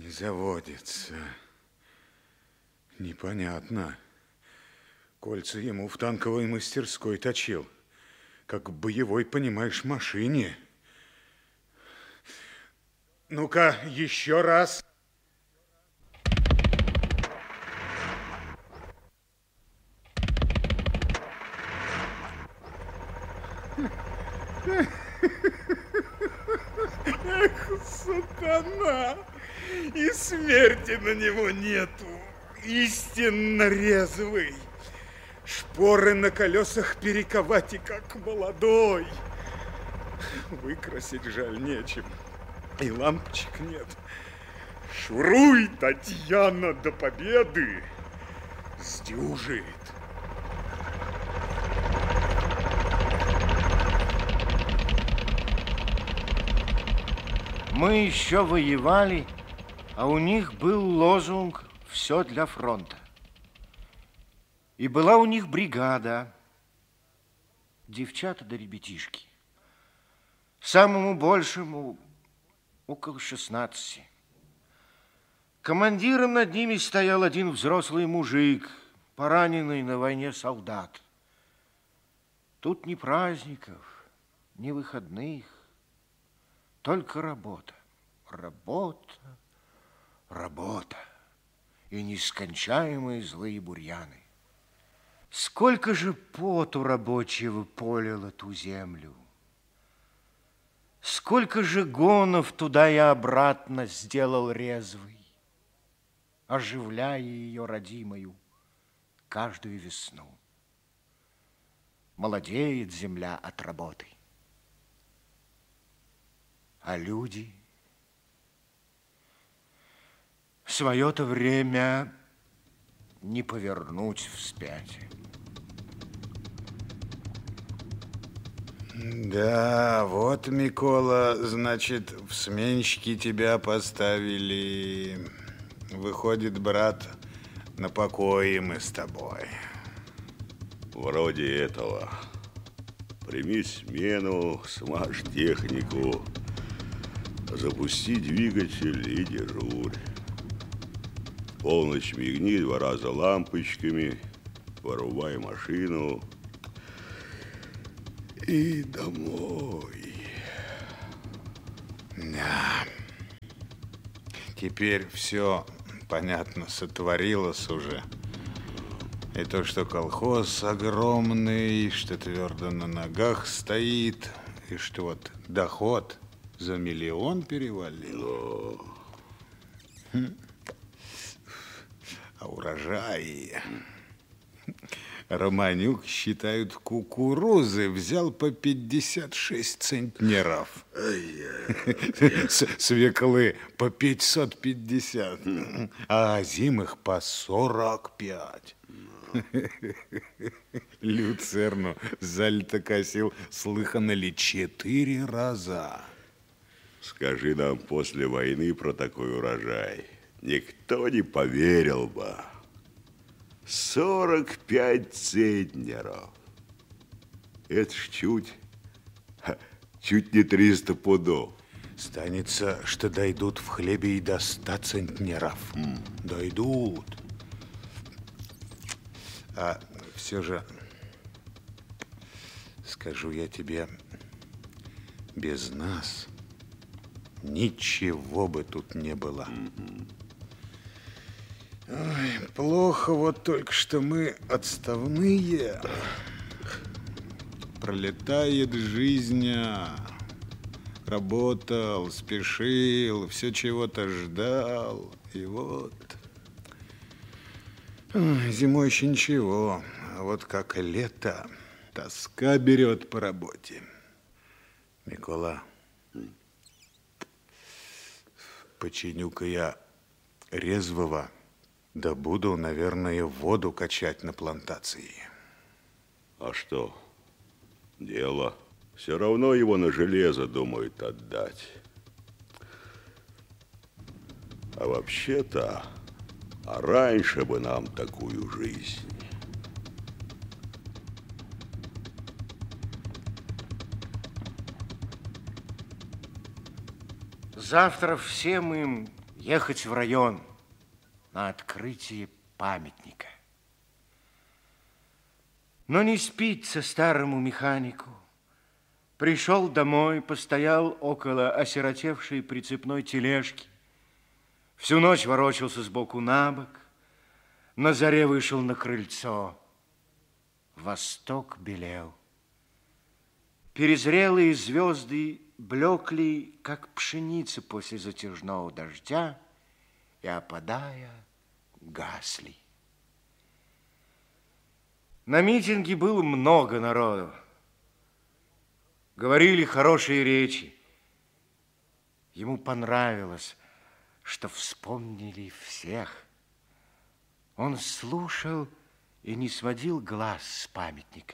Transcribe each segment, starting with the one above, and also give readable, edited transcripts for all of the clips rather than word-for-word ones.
Не заводится. Непонятно. Кольца ему в танковой мастерской точил. Как боевой, понимаешь, машине. Ну-ка, еще раз. Эх, сатана! И смерти на него нету. Истинно резвый. Шпоры на колесах перековать и как молодой. Выкрасить жаль нечем. И лампочек нет. Шуруй, Татьяна, до победы. Сдюжит. Мы еще воевали, а у них был лозунг «Все для фронта». И была у них бригада, девчата да ребятишки. Самому большему около 16. Командиром над ними стоял один взрослый мужик, пораненный на войне солдат. Тут ни праздников, ни выходных, только работа, работа, работа и нескончаемые злые бурьяны. Сколько же поту рабочего полило ту землю, сколько же гонов туда и обратно сделал резвый, оживляя ее родимою каждую весну. Молодеет земля от работы. А люди в свое-то время не повернуть вспять. Да, вот, Микола, значит, в сменщики тебя поставили. Выходит, брат, на покое мы с тобой. Вроде этого. Прими смену, смажь технику, запусти двигатель и дежурь. В полночь мигни 2 раза лампочками, вырубай машину и домой. Да. Теперь все, понятно, сотворилось уже. И то, что колхоз огромный, что твердо на ногах стоит, и что вот доход за 1 миллион перевалил. А урожай... Романюк, считают, кукурузы взял по 56 центнеров. Свеклы по 550, а озимых по 45. Люцерну залито косил, слыхано ли, 4 раза. Скажи нам после войны про такой урожай. Никто не поверил бы. 45 центнеров. Это ж чуть не 300 пудов. Станется, что дойдут в хлебе и до 100 центнеров. Дойдут. А все же, скажу я тебе, без нас ничего бы тут не было. Ой, плохо вот только, что мы отставные. Пролетает жизнь. Работал, спешил, все чего-то ждал. И вот... Ой, зимой еще ничего. А вот как лето, тоска берет по работе. Микола, починю-ка я резвого. Да буду, наверное, воду качать на плантации. А что? Дело. Все равно его на железо думают отдать. А вообще-то, а раньше бы нам такую жизнь. Завтра всем им ехать в район на открытие памятника. Но не спится старому механику. Пришел домой, постоял около осиротевшей прицепной тележки. Всю ночь ворочался сбоку на бок. На заре вышел на крыльцо. Восток белел. Перезрелые звезды блекли, как пшеница после затяжного дождя, и, опадая, гасли. На митинге было много народу. Говорили хорошие речи. Ему понравилось, что вспомнили всех. Он слушал и не сводил глаз с памятника.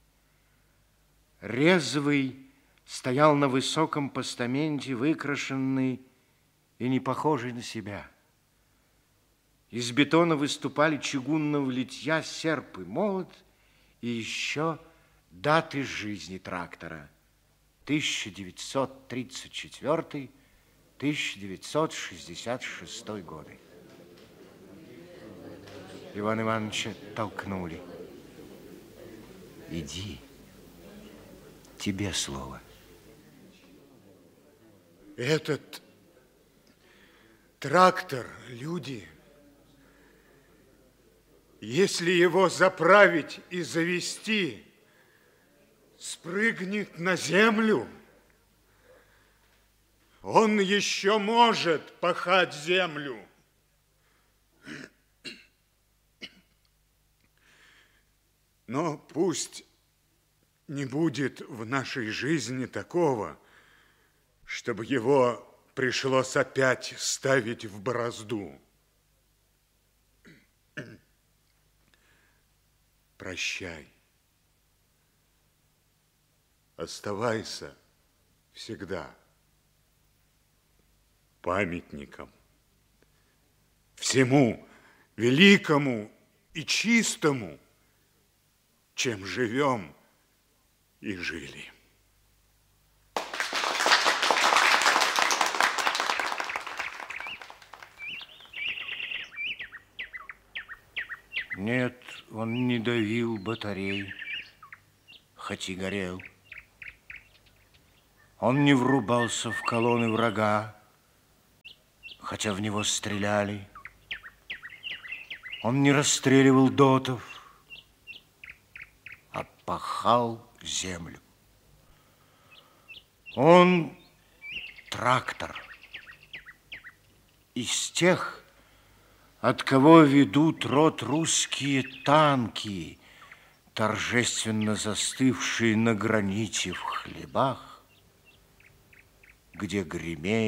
Резвый стоял на высоком постаменте, выкрашенный и не похожий на себя. Из бетона выступали чугунного литья серп и молот и еще даты жизни трактора. 1934-1966 годы. Ивана Ивановича толкнули. Иди, тебе слово. Этот трактор, люди, если его заправить и завести, спрыгнет на землю. Он еще может пахать землю. Но пусть не будет в нашей жизни такого, чтобы его пришлось опять ставить в борозду. Прощай. Оставайся всегда памятником всему великому и чистому, чем живем и жили. Нет, он не давил батарей, хоть и горел. Он не врубался в колонны врага, хотя в него стреляли. Он не расстреливал дотов, а пахал землю. Он трактор из тех, от кого ведут род русские танки, торжественно застывшие на граните в хлебах, где гремеет